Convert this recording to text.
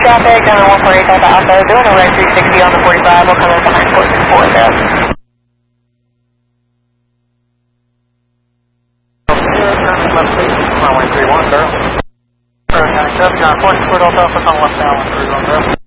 traffic, 148 Delta Alpha, doing a right 360 on the 45, we'll come in behind 464 there. Runway 31, barrel. County 7, John 44 Delta Alpha, on left down 131, barrel.